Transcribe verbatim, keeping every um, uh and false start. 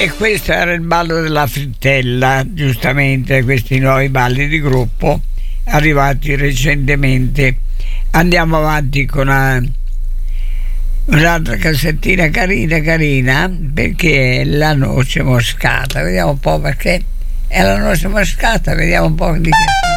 E questo era il ballo della frittella, giustamente, questi nuovi balli di gruppo arrivati recentemente. Andiamo avanti con una, un'altra cassettina carina carina, perché è la noce moscata. Vediamo un po' perché è la noce moscata, vediamo un po' di che